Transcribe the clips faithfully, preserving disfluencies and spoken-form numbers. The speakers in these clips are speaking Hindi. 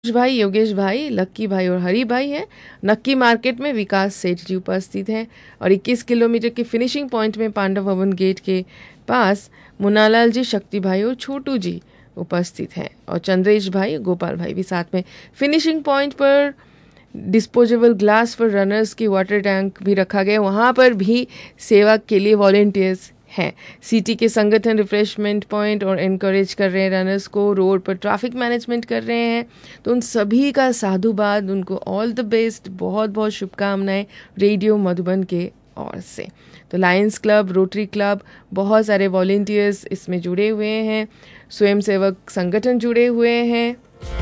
भाई, योगेश भाई, लक्की भाई और हरी भाई हैं। नक्की मार्केट में विकास सेठ जी उपस्थित हैं और इक्कीस किलोमीटर के फिनिशिंग पॉइंट में पांडव भवन गेट के पास मुन्नालाल जी, शक्ति भाई और छोटू जी उपस्थित हैं और चंद्रेश भाई, गोपाल भाई भी साथ में। फिनिशिंग पॉइंट पर डिस्पोजेबल ग्लास फॉर रनर्स की वाटर टैंक भी रखा गया, वहाँ पर भी सेवा के लिए वॉलेंटियर्स हैं। सिटी के संगठन रिफ्रेशमेंट पॉइंट और इनकरेज कर रहे हैं रनर्स को, रोड पर ट्रैफिक मैनेजमेंट कर रहे हैं। तो उन सभी का साधुवाद, उनको ऑल द बेस्ट, बहुत बहुत शुभकामनाएं रेडियो मधुबन के ओर से। तो लायंस क्लब, रोटरी क्लब, बहुत सारे वॉलेंटियर्स इसमें जुड़े हुए हैं, स्वयंसेवक संगठन जुड़े हुए हैं।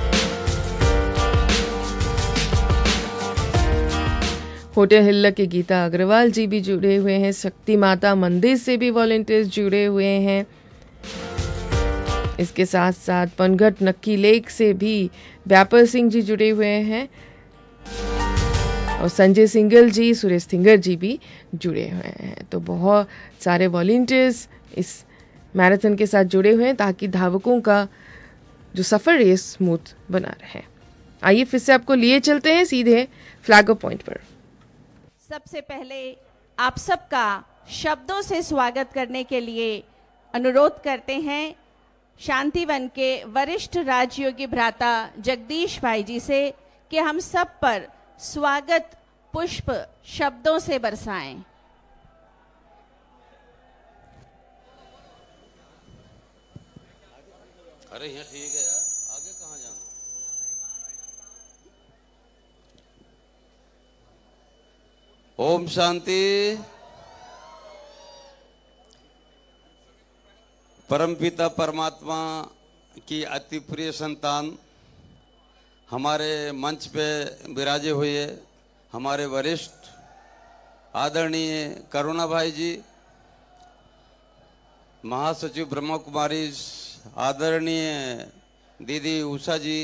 होटल हिल्ला के गीता अग्रवाल जी भी जुड़े हुए हैं, शक्ति माता मंदिर से भी वॉलेंटियर्स जुड़े हुए हैं। इसके साथ साथ पनघट नक्की लेक से भी व्यापर सिंह जी जुड़े हुए हैं और संजय सिंगल जी, सुरेश सिंगर जी भी जुड़े हुए हैं। तो बहुत सारे वॉलेंटियर्स इस मैराथन के साथ जुड़े हुए हैं ताकि धावकों का जो सफ़र है स्मूथ बना रहे। आइए फिर से आपको लिए चलते हैं सीधे फ्लैग ऑफ पॉइंट पर। सबसे पहले आप सबका शब्दों से स्वागत करने के लिए अनुरोध करते हैं शांतिवन के वरिष्ठ राजयोगी भ्राता जगदीश भाई जी से कि हम सब पर स्वागत पुष्प शब्दों से बरसाएं। अरे यहाँ ठीक है यार, आगे कहाँ जाना? ओम शांति। परमपिता परमात्मा की अति प्रिय संतान हमारे मंच पे विराजे हुए हमारे वरिष्ठ आदरणीय करुणा भाई जी, महासचिव ब्रह्मा कुमारी आदरणीय दीदी उषा जी,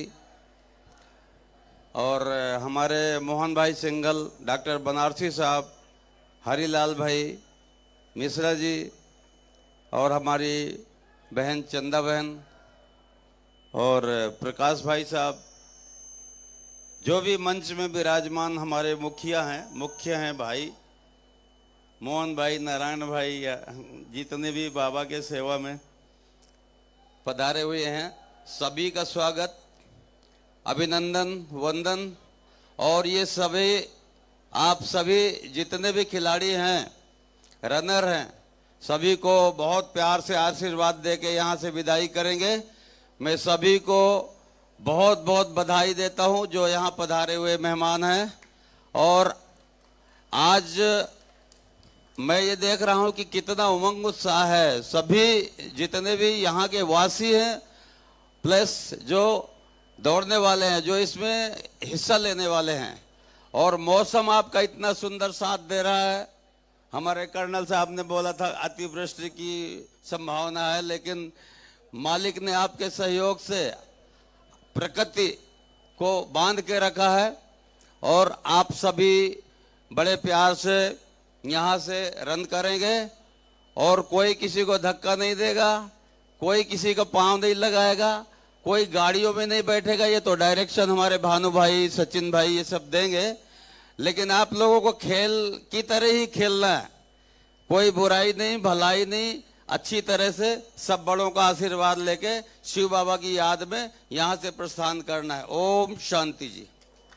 और हमारे मोहन भाई सिंगल, डॉक्टर बनारसी साहब, हरीलाल भाई मिश्रा जी और हमारी बहन चंदा बहन और प्रकाश भाई साहब, जो भी मंच में विराजमान हमारे मुखिया हैं, मुख्य हैं भाई मोहन भाई, नारायण भाई, जितने भी बाबा के सेवा में पधारे हुए हैं, सभी का स्वागत, अभिनंदन, वंदन। और ये सभी आप सभी जितने भी खिलाड़ी हैं, रनर हैं, सभी को बहुत प्यार से आशीर्वाद दे के यहाँ से विदाई करेंगे। मैं सभी को बहुत बहुत बधाई देता हूँ जो यहाँ पधारे हुए मेहमान हैं। और आज मैं ये देख रहा हूँ कि कितना उमंग उत्साह है, सभी जितने भी यहाँ के वासी हैं प्लस जो दौड़ने वाले हैं, जो इसमें हिस्सा लेने वाले हैं। और मौसम आपका इतना सुंदर साथ दे रहा है। हमारे कर्नल साहब ने बोला था अतिवृष्टि की संभावना है, लेकिन मालिक ने आपके सहयोग से प्रकृति को बांध के रखा है और आप सभी बड़े प्यार से यहाँ से रन करेंगे और कोई किसी को धक्का नहीं देगा, कोई किसी का पांव नहीं लगाएगा, कोई गाड़ियों में नहीं बैठेगा। ये तो डायरेक्शन हमारे भानु भाई, सचिन भाई ये सब देंगे, लेकिन आप लोगों को खेल की तरह ही खेलना है। कोई बुराई नहीं, भलाई नहीं, अच्छी तरह से सब बड़ों का आशीर्वाद लेके शिव बाबा की याद में यहाँ से प्रस्थान करना है। ओम शांति जी।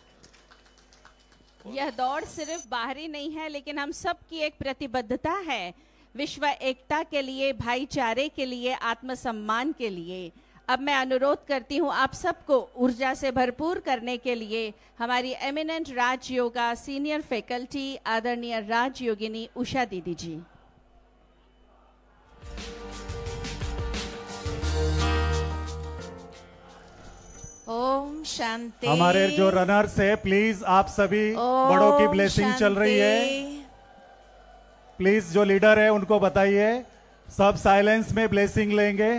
यह दौड़ सिर्फ बाहरी नहीं है, लेकिन हम सब की एक प्रतिबद्धता है विश्व एकता के लिए, भाईचारे के लिए, आत्मसम्मान के लिए। अब मैं अनुरोध करती हूँ आप सबको ऊर्जा से भरपूर करने के लिए हमारी एमिनेंट राज योगा सीनियर फैकल्टी आदरणीय राज योगिनी उषा दीदी जी। ओम शांति। हमारे जो रनर्स है, प्लीज आप सभी, बड़ों की ब्लेसिंग चल रही है, प्लीज जो लीडर है उनको बताइए, सब साइलेंस में ब्लेसिंग लेंगे।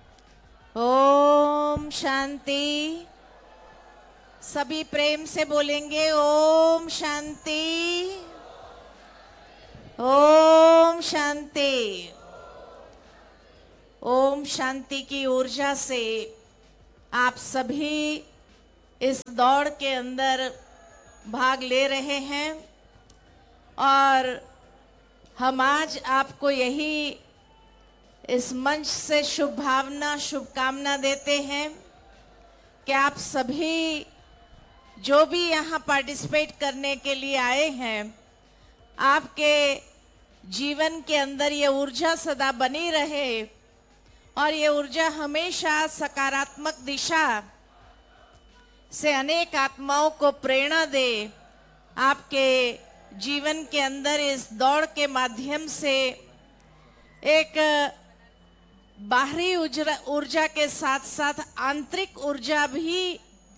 ओम शांति। सभी प्रेम से बोलेंगे ओम शांति, ओम शांति। ओम शांति की ऊर्जा से आप सभी इस दौड़ के अंदर भाग ले रहे हैं और हम आज आपको यही इस मंच से शुभ भावना शुभकामना देते हैं कि आप सभी जो भी यहाँ पार्टिसिपेट करने के लिए आए हैं, आपके जीवन के अंदर ये ऊर्जा सदा बनी रहे और ये ऊर्जा हमेशा सकारात्मक दिशा से अनेक आत्माओं को प्रेरणा दे। आपके जीवन के अंदर इस दौड़ के माध्यम से एक बाहरी ऊर्जा के साथ साथ आंतरिक ऊर्जा भी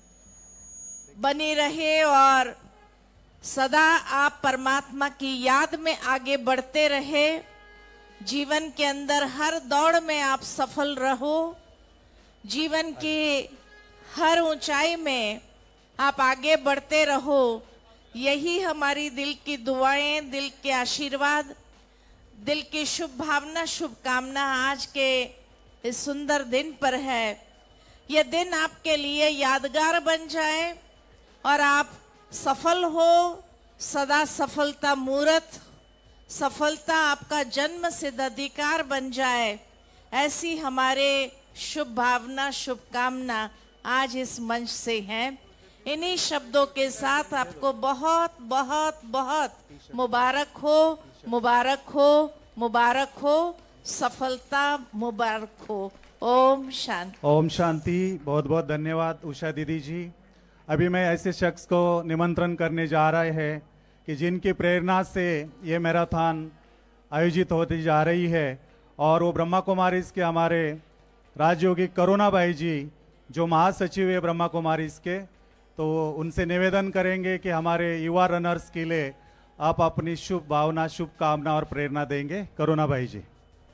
बनी रहे और सदा आप परमात्मा की याद में आगे बढ़ते रहे। जीवन के अंदर हर दौड़ में आप सफल रहो। जीवन की हर ऊंचाई में आप आगे बढ़ते रहो। यही हमारी दिल की दुआएं, दिल के आशीर्वाद, दिल की शुभ भावना शुभकामना आज के इस सुंदर दिन पर है। यह दिन आपके लिए यादगार बन जाए और आप सफल हो, सदा सफलता मूर्त, सफलता आपका जन्म सिद्ध अधिकार बन जाए, ऐसी हमारे शुभ भावना शुभकामना आज इस मंच से है। इन्हीं शब्दों के साथ आपको बहुत बहुत बहुत मुबारक हो, मुबारक हो, मुबारक हो, सफलता मुबारक हो। ओम शांति। ओम शांति। बहुत बहुत धन्यवाद उषा दीदी जी। अभी मैं ऐसे शख्स को निमंत्रण करने जा रहे हैं कि जिनकी प्रेरणा से ये मैराथन आयोजित होती जा रही है और वो ब्रह्मा कुमारीज के हमारे राजयोगी करुणा भाई जी जो महासचिव है ब्रह्मा कुमारीज के, तो उनसे निवेदन करेंगे कि हमारे युवा रनर्स के लिए आप अपनी शुभ भावना शुभकामना और प्रेरणा देंगे। करुणा भाई जी।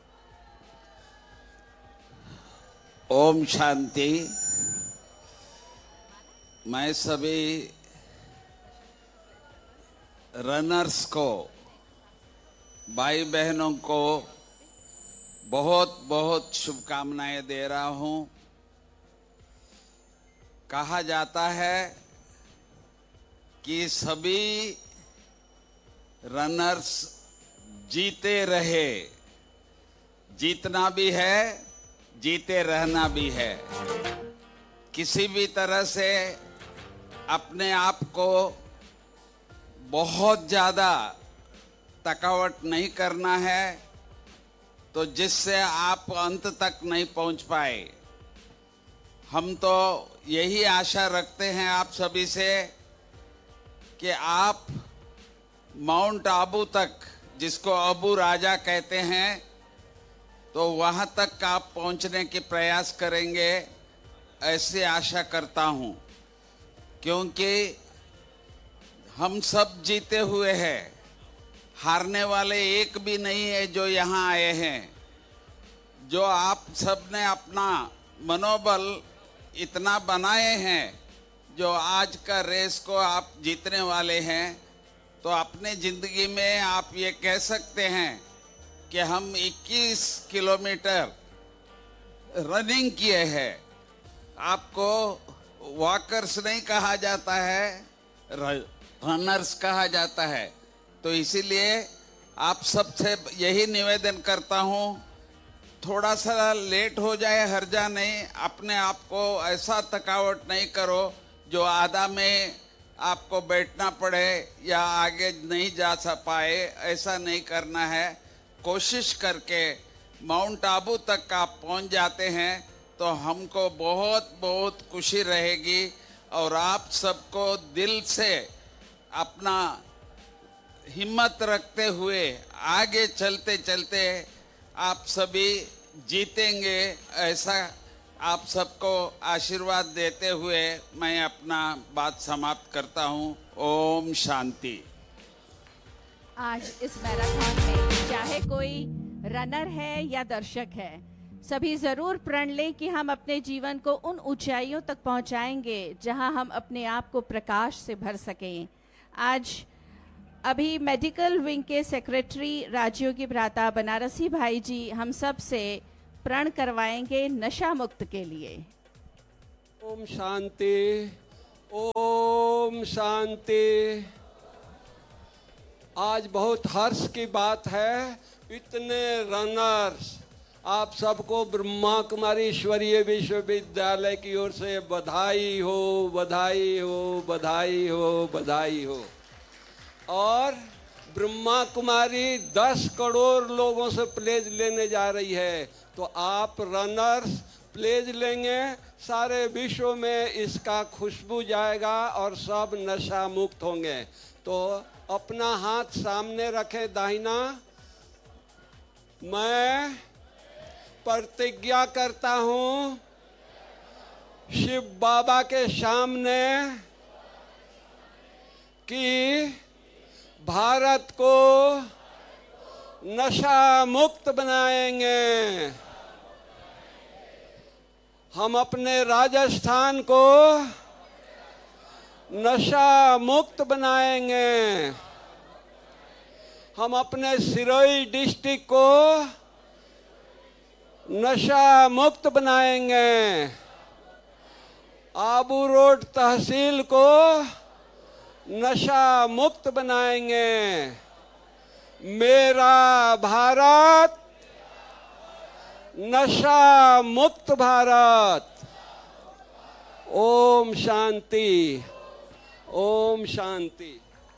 ओम शांति। मैं सभी रनर्स को, भाई बहनों को बहुत बहुत शुभकामनाएं दे रहा हूं। कहा जाता है कि सभी रनर्स जीते रहे, जीतना भी है, जीते रहना भी है। किसी भी तरह से अपने आप को बहुत ज़्यादा थकावट नहीं करना है, तो जिससे आप अंत तक नहीं पहुंच पाए। हम तो यही आशा रखते हैं आप सभी से कि आप माउंट आबू तक, जिसको अबू राजा कहते हैं, तो वहां तक आप पहुंचने के प्रयास करेंगे, ऐसी आशा करता हूं। क्योंकि हम सब जीते हुए हैं, हारने वाले एक भी नहीं है जो यहाँ आए हैं। जो आप सब ने अपना मनोबल इतना बनाए हैं, जो आज का रेस को आप जीतने वाले हैं, तो अपने जिंदगी में आप ये कह सकते हैं कि हम इक्कीस किलोमीटर रनिंग किए हैं। आपको वॉकर्स नहीं कहा जाता है, रनर्स कहा जाता है। तो इसीलिए आप सबसे यही निवेदन करता हूँ, थोड़ा सा लेट हो जाए हर्जा नहीं, अपने आप को ऐसा थकावट नहीं करो जो आधा में आपको बैठना पड़े या आगे नहीं जा पाए, ऐसा नहीं करना है। कोशिश करके माउंट आबू तक आप पहुंच जाते हैं तो हमको बहुत बहुत खुशी रहेगी। और आप सबको दिल से अपना हिम्मत रखते हुए आगे चलते चलते आप सभी जीतेंगे, ऐसा आप सबको आशीर्वाद देते हुए मैं अपना बात समाप्त करता हूं। ओम शांति। आज इस मैराथन में चाहे कोई रनर है या दर्शक है, सभी जरूर प्रण लें कि हम अपने जीवन को उन ऊंचाइयों तक पहुंचाएंगे जहां हम अपने आप को प्रकाश से भर सकें। आज अभी मेडिकल विंग के सेक्रेटरी राजयोगी भ्राता बनारसी भाई जी हम सब से प्रण करवाएंगे नशा मुक्त के लिए। ओम शांति। ओम शांति। आज बहुत हर्ष की बात है, इतने रनर्स, आप सबको ब्रह्मा कुमारी ईश्वरीय विश्वविद्यालय की ओर से बधाई हो, बधाई हो, बधाई हो, बधाई हो। और ब्रह्मा कुमारी दस करोड़ लोगों से प्लेज लेने जा रही है, तो आप रनर्स प्लेज लेंगे, सारे विश्व में इसका खुशबू जाएगा और सब नशा मुक्त होंगे। तो अपना हाथ सामने रखें दाहिना। मैं प्रतिज्ञा करता हूँ शिव बाबा के सामने कि भारत को नशा मुक्त बनाएंगे। हम अपने राजस्थान को नशा मुक्त बनाएंगे। हम अपने सिरोही डिस्ट्रिक्ट को नशा मुक्त बनाएंगे। आबू रोड तहसील को नशा मुक्त बनाएंगे। मेरा भारत नशा मुक्त भारत। ओम शांति, ओम शांति।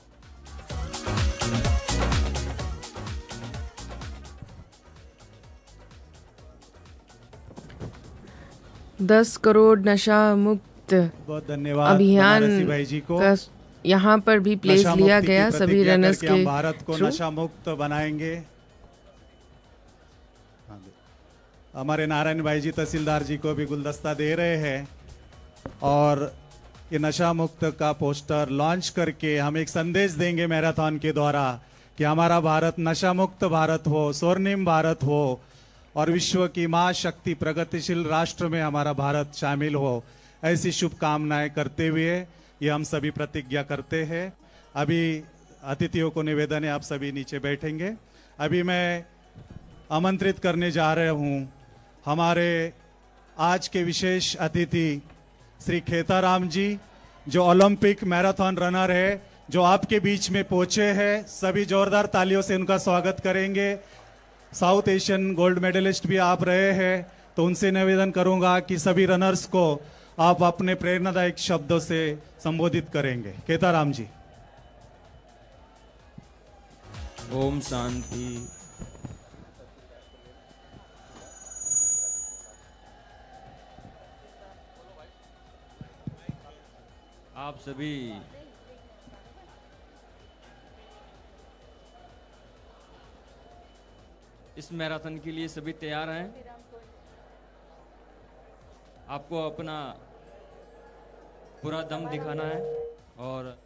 दस करोड़ नशा मुक्त बहुत धन्यवाद अभियान बनारसी भाई जी को। का यहाँ पर भी प्लेस नशा लिया मुक्ति की गया सभी प्रतिज्ञा रनर्स करके के हम भारत को थ्रू। नशा मुक्त बनाएंगे। हमारे नारायण भाई जी तहसीलदार जी को भी गुलदस्ता दे रहे हैं और ये नशा मुक्त का पोस्टर लॉन्च करके हम एक संदेश देंगे मैराथन के द्वारा कि हमारा भारत नशा मुक्त भारत हो, स्वर्णिम भारत हो और विश्व की मां शक्ति प्रगतिशील राष्ट्र में हमारा भारत शामिल हो। ऐसी शुभकामनाएं करते हुए ये हम सभी प्रतिज्ञा करते हैं। अभी अतिथियों को निवेदन है, आप सभी नीचे बैठेंगे। अभी मैं आमंत्रित करने जा रहा हूं हमारे आज के विशेष अतिथि श्री खेताराम जी, जो ओलंपिक मैराथन रनर है, जो आपके बीच में पहुंचे हैं। सभी जोरदार तालियों से उनका स्वागत करेंगे। साउथ एशियन गोल्ड मेडलिस्ट भी आप रहे हैं, तो उनसे निवेदन करूंगा कि सभी रनर्स को आप अपने प्रेरणादायक शब्दों से संबोधित करेंगे। खेताराम जी। ओम शांति। आप सभी इस मैराथन के लिए सभी तैयार हैं। आपको अपना पूरा दम दिखाना है और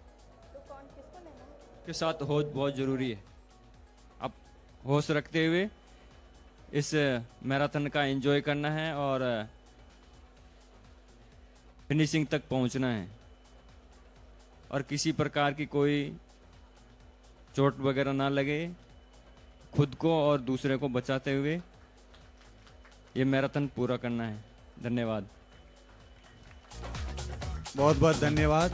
के साथ होश बहुत जरूरी है। आप होश रखते हुए इस मैराथन का एंजॉय करना है और फिनिशिंग तक पहुंचना है और किसी प्रकार की कोई चोट वगैरह ना लगे। खुद को और दूसरे को बचाते हुए ये मैराथन पूरा करना है। धन्यवाद। बहुत बहुत धन्यवाद।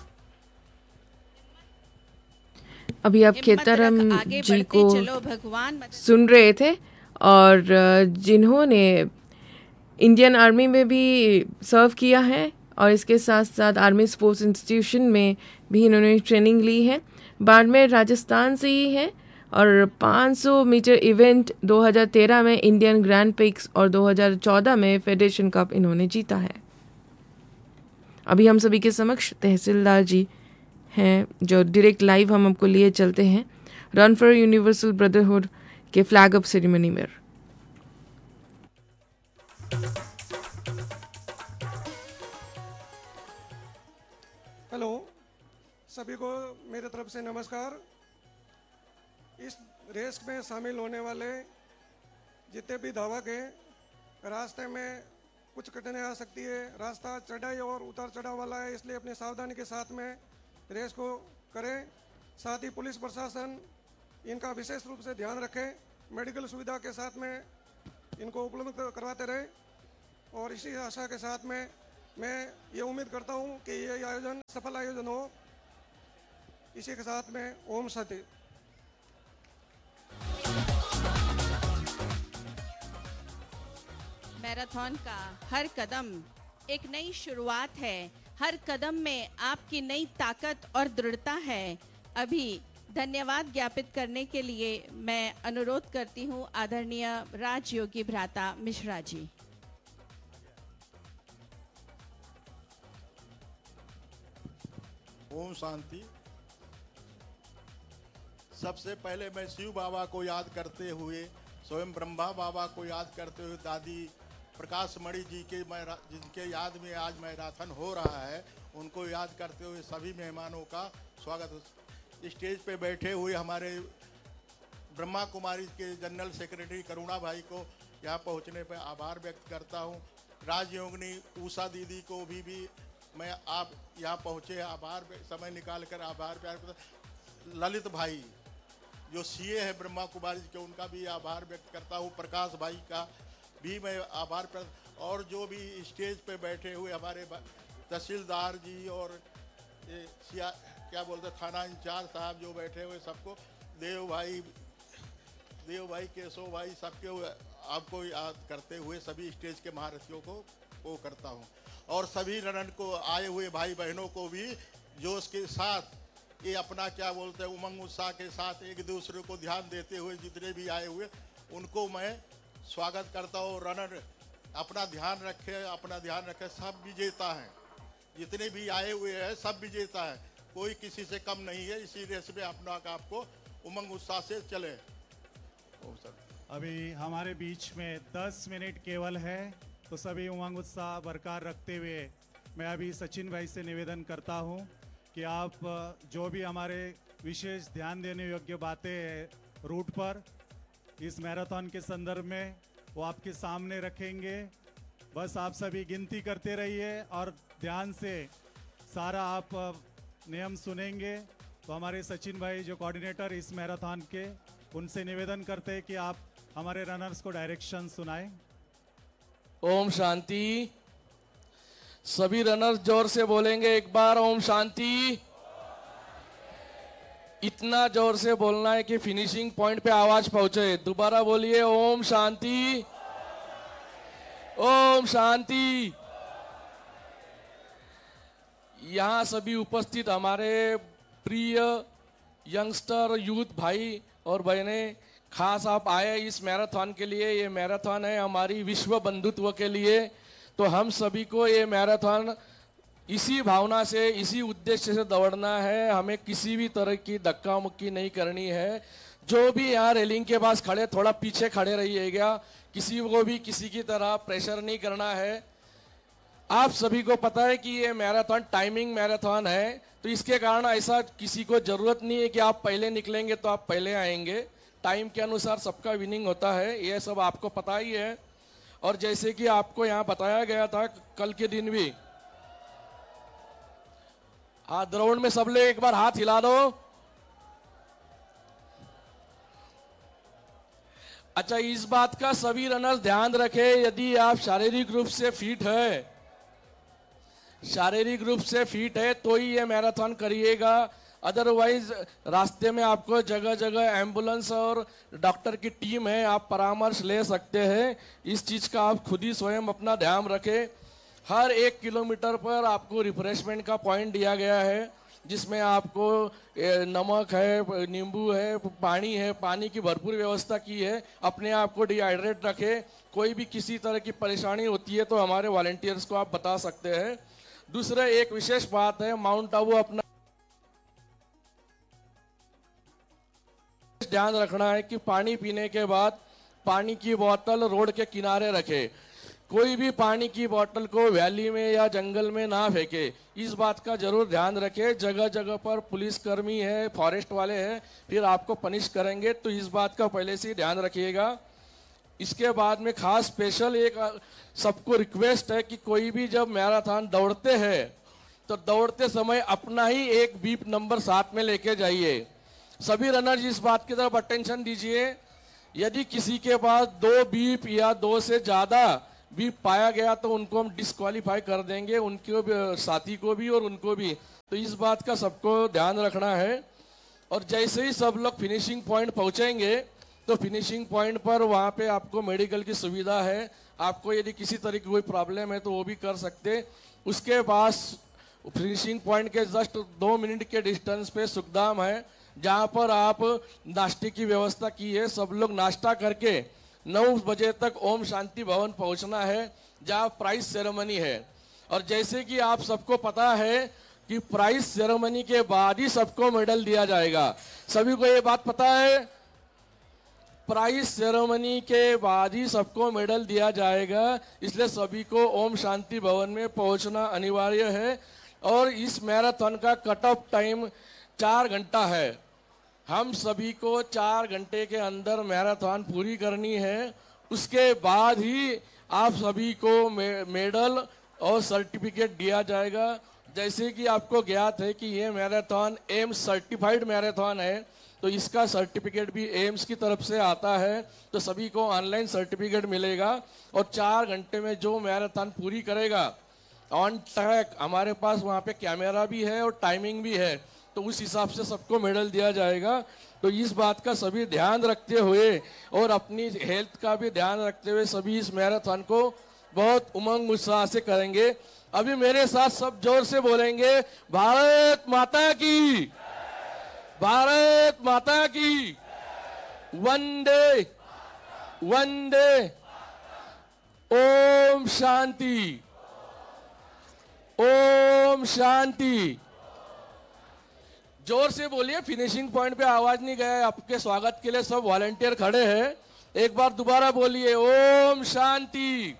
अभी आप हिम्मत खेताराम रख, आगे जी बढ़ते को चलो, भगवान मदद- सुन रहे थे और जिन्होंने इंडियन आर्मी में भी सर्व किया है और इसके साथ साथ आर्मी स्पोर्ट्स इंस्टीट्यूशन में भी इन्होंने ट्रेनिंग ली है। बाड़मेर राजस्थान से ही है और पाँच सौ मीटर इवेंट दो हज़ार तेरह में इंडियन ग्रैंड प्रिक्स और दो हज़ार चौदह में फेडरेशन कप इन्होंने जीता है। अभी हम सभी के समक्ष तहसीलदार जी हैं, जो डायरेक्ट लाइव हम आपको लिए चलते हैं रन फॉर यूनिवर्सल ब्रदरहुड के फ्लैग अप सेरेमनी में। हेलो, सभी को मेरे तरफ से नमस्कार। इस रेस में शामिल होने वाले जितने भी धावक हैं, रास्ते में कुछ कठिनाई आ सकती है। रास्ता चढ़ाई और उतार चढ़ाव वाला है, इसलिए अपनी सावधानी के साथ में रेस को करें। साथ ही पुलिस प्रशासन इनका विशेष रूप से ध्यान रखे, मेडिकल सुविधा के साथ में इनको उपलब्ध करवाते रहे। और इसी आशा के साथ में मैं ये उम्मीद करता हूँ कि ये आयोजन सफल आयोजन हो। इसी के साथ में ओम शांति। मैराथन का हर कदम एक नई शुरुआत है। हर कदम में आपकी नई ताकत और दृढ़ता है। अभी धन्यवाद ज्ञापित करने के लिए मैं अनुरोध करती हूँ आदरणीय राजयोगी भ्राता मिश्रा जी। ओम शांति। सबसे पहले मैं शिव बाबा को याद करते हुए, स्वयं ब्रह्मा बाबा को याद करते हुए, दादी प्रकाश मणि जी के मैं जिनके याद में आज मैराथन हो रहा है, उनको याद करते हुए सभी मेहमानों का स्वागत। स्टेज पे बैठे हुए हमारे ब्रह्मा कुमारी के जनरल सेक्रेटरी करुणा भाई को यहाँ पहुँचने पर आभार व्यक्त करता हूँ। राजयोगिनी उषा दीदी को भी, भी मैं आप यहाँ पहुँचे आभार समय निकाल कर आभार प्यार करता। ललित भाई जो सीए है ब्रह्मा कुमारी के, उनका भी आभार व्यक्त करता हूँ। प्रकाश भाई का भी मैं आभार कर, और जो भी स्टेज पे बैठे हुए हमारे तहसीलदार जी और ये सिया क्या बोलते थाना इंचार्ज साहब जो बैठे हुए, सबको, देव भाई देव भाई केशव भाई, सबके आपको याद करते हुए सभी स्टेज के महारथियों को वो करता हूँ। और सभी रनन को आए हुए भाई बहनों को भी जोश के साथ ये अपना क्या बोलते हैं उमंग उत्साह के साथ एक दूसरे को ध्यान देते हुए जितने भी आए हुए उनको मैं स्वागत करता हूँ। रनर अपना ध्यान रखे, अपना ध्यान रखे। सब विजेता हैं, जितने भी आए हुए हैं सब विजेता हैं, कोई किसी से कम नहीं है। इसी रेस में अपना आपको उमंग उत्साह से चले। ओ सर, अभी हमारे बीच में दस मिनट केवल है, तो सभी उमंग उत्साह बरकरार रखते हुए मैं अभी सचिन भाई से निवेदन करता हूं कि आप जो भी हमारे विशेष ध्यान देने योग्य बातें रूट पर इस मैराथन के संदर्भ में वो आपके सामने रखेंगे। बस आप सभी गिनती करते रहिए और ध्यान से सारा आप नियम सुनेंगे। तो हमारे सचिन भाई जो कोऑर्डिनेटर इस मैराथन के, उनसे निवेदन करते हैं कि आप हमारे रनर्स को डायरेक्शन सुनाएं। ओम शांति। सभी रनर्स जोर से बोलेंगे एक बार, ओम शांति। इतना जोर से बोलना है कि फिनिशिंग पॉइंट पे आवाज पहुंचे। दोबारा बोलिए, ओम शांति, ओम शांति। यहाँ सभी उपस्थित हमारे प्रिय यंगस्टर यूथ भाई और बहनें, खास आप आए इस मैराथन के लिए। ये मैराथन है हमारी विश्व बंधुत्व के लिए। तो हम सभी को ये मैराथन इसी भावना से, इसी उद्देश्य से दौड़ना है। हमें किसी भी तरह की धक्का मुक्की नहीं करनी है। जो भी यहाँ रेलिंग के पास खड़े, थोड़ा पीछे खड़े रहिएगा। किसी को भी किसी की तरह प्रेशर नहीं करना है। आप सभी को पता है कि ये मैराथन टाइमिंग मैराथन है, तो इसके कारण ऐसा किसी को जरूरत नहीं है कि आप पहले निकलेंगे तो आप पहले आएंगे। टाइम के अनुसार सबका विनिंग होता है, ये सब आपको पता ही है। और जैसे कि आपको यहाँ बताया गया था कल के दिन भी, हाँ ग्राउंड में सब लोग एक बार हाथ हिला दो। अच्छा, इस बात का सभी रनर्स ध्यान रखें, यदि आप शारीरिक रूप से फिट है, शारीरिक रूप से फिट है तो ही ये मैराथन करिएगा। अदरवाइज रास्ते में आपको जगह जगह एम्बुलेंस और डॉक्टर की टीम है, आप परामर्श ले सकते हैं। इस चीज का आप खुद ही स्वयं अपना ध्यान रखें। हर एक किलोमीटर पर आपको रिफ्रेशमेंट का पॉइंट दिया गया है, जिसमें आपको नमक है, नींबू है, पानी है, पानी की भरपूर व्यवस्था की है। अपने आप को डिहाइड्रेट रखें। कोई भी किसी तरह की परेशानी होती है तो हमारे वॉलंटियर्स को आप बता सकते हैं। दूसरा एक विशेष बात है, माउंट आबू अपना ध्यान रखना है कि पानी पीने के बाद पानी की बोतल रोड के किनारे रखे। कोई भी पानी की बोतल को वैली में या जंगल में ना फेंके, इस बात का जरूर ध्यान रखें। जगह जगह पर पुलिसकर्मी है, फॉरेस्ट वाले हैं, फिर आपको पनिश करेंगे, तो इस बात का पहले से ही ध्यान रखिएगा। इसके बाद में खास स्पेशल एक सबको रिक्वेस्ट है कि कोई भी जब मैराथन दौड़ते हैं तो दौड़ते समय अपना ही एक बीप नंबर साथ में लेके जाइए। सभी रनर्स इस बात की तरफ अटेंशन दीजिए। यदि किसी के पास दो बीप या दो से ज्यादा भी पाया गया तो उनको हम डिस्क्वालीफाई कर देंगे, उनके भी, साथी को भी और उनको भी। तो इस बात का सबको ध्यान रखना है। और जैसे ही सब लोग फिनिशिंग पॉइंट पहुंचेंगे तो फिनिशिंग पॉइंट पर वहाँ पे आपको मेडिकल की सुविधा है। आपको यदि किसी तरह की कोई प्रॉब्लम है तो वो भी कर सकते। उसके पास फिनिशिंग पॉइंट के जस्ट दो मिनट के डिस्टेंस पे सुखधाम है, जहाँ पर आप नाश्ते की व्यवस्था की है। सब लोग नाश्ता करके नौ बजे तक ओम शांति भवन पहुँचना है, जहाँ प्राइज सेरेमनी है। और जैसे कि आप सबको पता है कि प्राइज सेरेमनी के बाद ही सबको मेडल दिया जाएगा। सभी को ये बात पता है? प्राइज सेरेमनी के बाद ही सबको मेडल दिया जाएगा, इसलिए सभी को ओम शांति भवन में पहुंचना अनिवार्य है। और इस मैराथन का कट ऑफ टाइम चार घंटा है। हम सभी को चार घंटे के अंदर मैराथन पूरी करनी है। उसके बाद ही आप सभी को मे, मेडल और सर्टिफिकेट दिया जाएगा। जैसे कि आपको ज्ञात है कि ये मैराथन एम्स सर्टिफाइड मैराथन है, तो इसका सर्टिफिकेट भी एम्स की तरफ से आता है। तो सभी को ऑनलाइन सर्टिफिकेट मिलेगा। और चार घंटे में जो मैराथन पूरी करेगा ऑन ट्रैक, हमारे पास वहाँ पे कैमरा भी है और टाइमिंग भी है, तो उस हिसाब से सबको मेडल दिया जाएगा। तो इस बात का सभी ध्यान रखते हुए और अपनी हेल्थ का भी ध्यान रखते हुए सभी इस मैराथन को बहुत उमंग उत्साह से करेंगे। अभी मेरे साथ सब जोर से बोलेंगे, भारत माता की, भारत माता की, वंदे वंदे, ओम शांति, ओम शांति। जोर से बोलिए, फिनिशिंग पॉइंट पे आवाज नहीं गया है। आपके स्वागत के लिए सब वॉलंटियर खड़े हैं। एक बार दोबारा बोलिए, ओम शांति।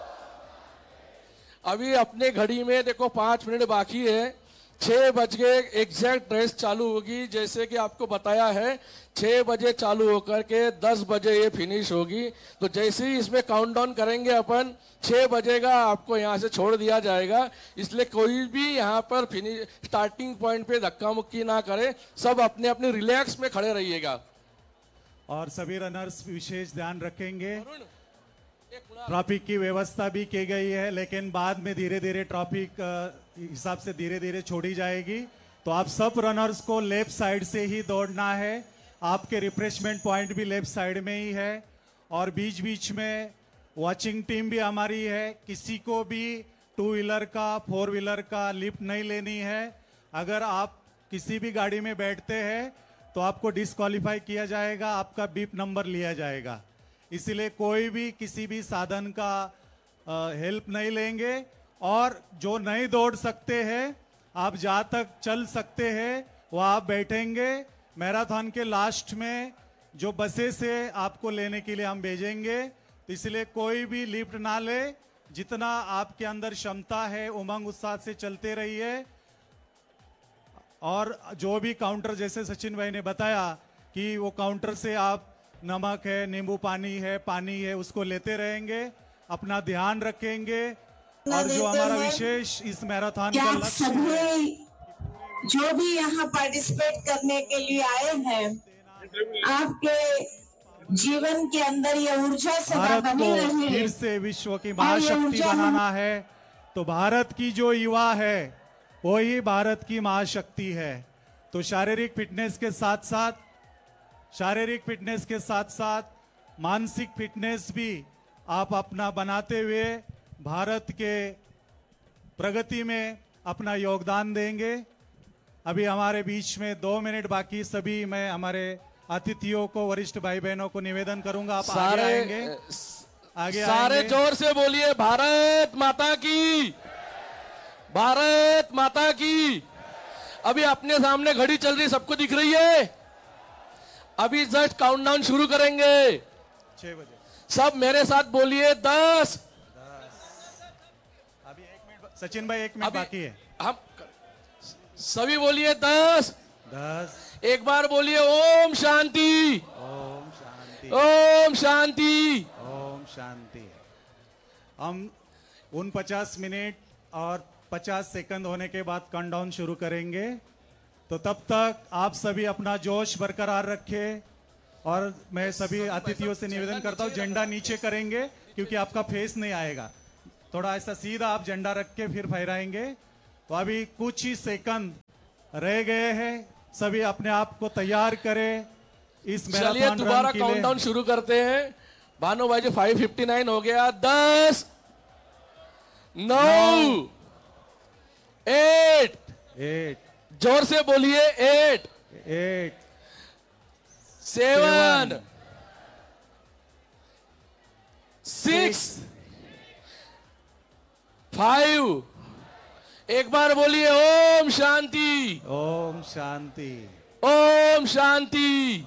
अभी अपने घड़ी में देखो पांच मिनट बाकी है। छह बज के एग्जैक्ट रेस चालू होगी। जैसे कि आपको बताया है छह बजे चालू होकर के दस बजे ये फिनिश होगी। तो जैसे ही इसमें काउंटडाउन करेंगे अपन, छह बजेगा आपको यहाँ से छोड़ दिया जाएगा। इसलिए कोई भी यहाँ पर फिनिश स्टार्टिंग पॉइंट पे धक्का मुक्की ना करे, सब अपने अपने रिलैक्स में खड़े रहिएगा। और सभी रनर्स विशेष ध्यान रखेंगे। ट्रैफिक की व्यवस्था भी की गई है, लेकिन बाद में धीरे धीरे ट्रैफिक हिसाब से धीरे धीरे छोड़ी जाएगी। तो आप सब रनर्स को लेफ्ट साइड से ही दौड़ना है। आपके रिफ्रेशमेंट पॉइंट भी लेफ्ट साइड में ही है। और बीच बीच में वॉचिंग टीम भी हमारी है। किसी को भी टू व्हीलर का, फोर व्हीलर का लिफ्ट नहीं लेनी है। अगर आप किसी भी गाड़ी में बैठते हैं तो आपको डिस्क्वालीफाई किया जाएगा, आपका बीप नंबर लिया जाएगा। इसलिए कोई भी किसी भी साधन का हेल्प नहीं लेंगे। और जो नहीं दौड़ सकते हैं, आप जहाँ तक चल सकते हैं वहाँ आप बैठेंगे। मैराथन के लास्ट में जो बसें से आपको लेने के लिए हम भेजेंगे, तो इसलिए कोई भी लिफ्ट ना ले। जितना आपके अंदर क्षमता है उमंग उत्साह से चलते रहिए। और जो भी काउंटर, जैसे सचिन भाई ने बताया कि वो काउंटर से आप नमक है, नींबू पानी है, पानी है, उसको लेते रहेंगे। अपना ध्यान रखेंगे। और जो हमारा विशेष इस मैराथन का लक्ष्य है, जो भी यहाँ पार्टिसिपेट करने के लिए आए हैं, आपके जीवन के अंदर ये ऊर्जा सदा बनी रहे। फिर से विश्व की महाशक्ति बनाना है। तो भारत की जो युवा है वो ही भारत की महाशक्ति है। तो शारीरिक फिटनेस के साथ साथ शारीरिक फिटनेस के साथ साथ मानसिक फिटनेस भी आप अपना बनाते हुए भारत के प्रगति में अपना योगदान देंगे। अभी हमारे बीच में दो मिनट बाकी। सभी मैं हमारे अतिथियों को, वरिष्ठ भाई बहनों को निवेदन करूंगा, आप आगे आएंगे। आगे सारे आएंगे। जोर से बोलिए, भारत माता की, भारत माता की। अभी अपने सामने घड़ी चल रही, सबको दिख रही है। अभी जस्ट काउंटडाउन शुरू करेंगे। छह बजे सब मेरे साथ बोलिए, दस। अभी एक मिनट, सचिन भाई एक मिनट बाकी है। हम सभी बोलिए, दस दस। एक बार बोलिए, ओम शांति, ओम शांति, ओम शांति, ओम शांति। हम उन पचास मिनट और पचास सेकंड होने के बाद काउंटडाउन शुरू करेंगे। तो तब तक आप सभी अपना जोश बरकरार रखें। और मैं सभी अतिथियों से निवेदन करता हूं, झंडा नीचे करेंगे क्योंकि आपका फेस नहीं आएगा। थोड़ा ऐसा सीधा आप झंडा रख के फिर फहराएंगे। तो अभी कुछ ही सेकंड रह गए हैं, सभी अपने आप को तैयार करें इस मैराथन चलिए दोबारा रन के लिए। काउंटडाउन शुरू करते हैं। भानु भाई जी फाइव फिफ्टी नाइन हो गया। दस, नौ, एट, एट, जोर से बोलिए, eight, eight, seven, six, five, एक बार बोलिए ओम शांति, ओम शांति, ओम शांति,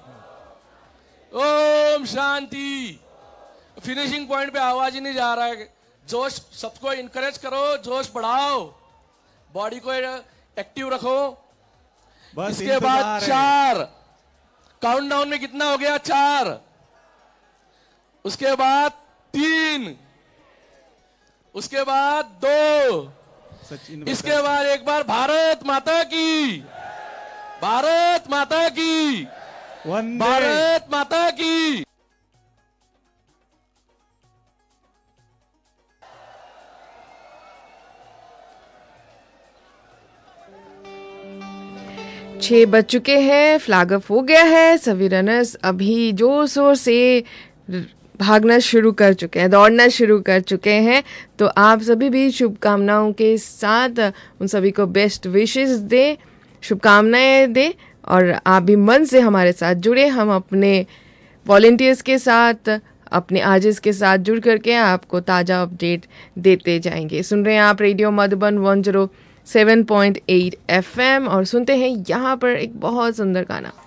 ओम शांति। फिनिशिंग पॉइंट पे आवाज ही नहीं जा रहा है। जोश, सबको इनकरेज करो, जोश बढ़ाओ, बॉडी को एक्टिव रखो। बस इसके बाद इंतजार है। चार, काउंटडाउन में कितना हो गया? चार। उसके बाद तीन, उसके बाद दो, सचिन इसके बाद एक बार भारत माता की, भारत माता की, वंदे भारत माता की। छः बज चुके हैं, फ्लैग ऑफ हो गया है। सभी रनर्स अभी जोर शोर से भागना शुरू कर चुके हैं, दौड़ना शुरू कर चुके हैं। तो आप सभी भी शुभकामनाओं के साथ उन सभी को बेस्ट विशेस दें, शुभकामनाएं दें और आप भी मन से हमारे साथ जुड़े। हम अपने वॉलेंटियर्स के साथ, अपने आजिज़ के साथ जुड़ करके आपको ताज़ा अपडेट देते जाएंगे। सुन रहे हैं आप radio Madhuban one zero seven point eight F M और सुनते हैं यहाँ पर एक बहुत सुंदर गाना।